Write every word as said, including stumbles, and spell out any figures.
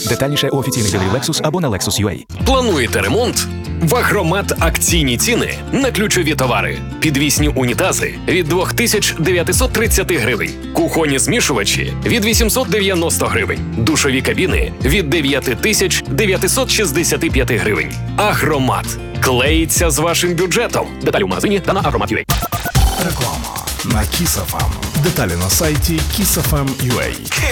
Детальніше у офіційних дилерів Lexus або на Lexus точка ю а. Плануєте ремонт? В Агромат акційні ціни на ключові товари. Підвісні унітази від дві тисячі дев'ятсот тридцять гривень. Кухонні змішувачі від вісімсот дев'яносто гривень. Душові кабіни від дев'ять тисяч дев'ятсот шістдесят п'ять гривень. Агромат. Клеїться з вашим бюджетом. Деталі в магазині та на агромат точка ю а. Реклама на Kiss еф ем. Деталі на сайті kiss еф ем точка ю а.